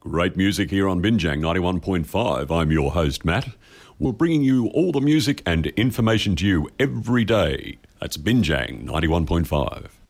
Great music here on Binjang 91.5. I'm your host, Matt. We're bringing you all the music and information to you every day. That's Binjang 91.5.